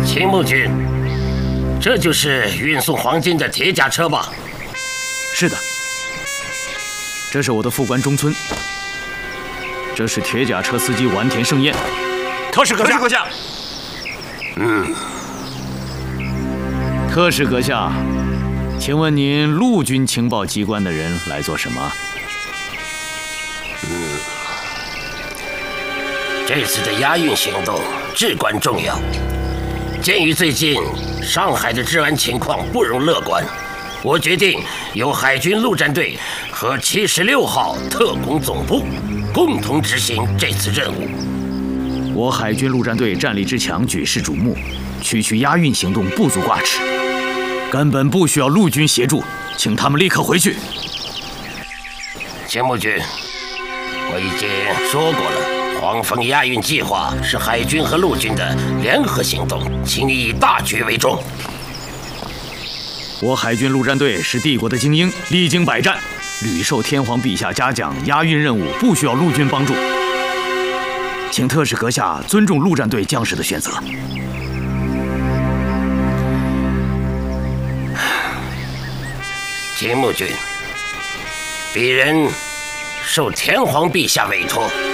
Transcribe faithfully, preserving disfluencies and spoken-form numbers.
青木君，这就是运送黄金的铁甲车吧？ 是的，这是我的副官中村，这是铁甲车司机丸田胜彦。 特使阁下，特使阁下。 嗯， 特使阁下，请问您陆军情报机关的人来做什么？ 嗯，这次的押运行动至关重要。鉴于最近上海的治安情况不容乐观，我决定由海军陆战队和七十六号特工总部共同执行这次任务。 我海军陆战队战力之强举世瞩目，区区押运行动不足挂齿，根本不需要陆军协助，请他们立刻回去。 青木君，我已经说过了。黄蜂押运计划是海军和陆军的联合行动，请你以大局为重。 我海军陆战队是帝国的精英，历经百战，屡受天皇陛下嘉奖，押运任务不需要陆军帮助，请特使阁下尊重陆战队将士的选择。 青木君，鄙人受天皇陛下委托，